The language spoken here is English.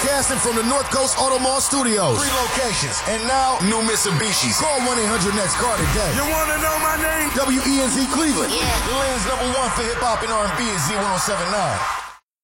Broadcasting from the North Coast Auto Mall Studios. 3 locations. And now, new Mitsubishis. Call 1-800-NEXT-CAR today. You want to know my name? WENZ Cleveland. Yeah. The land's #1 for hip-hop and R&B is Z1079.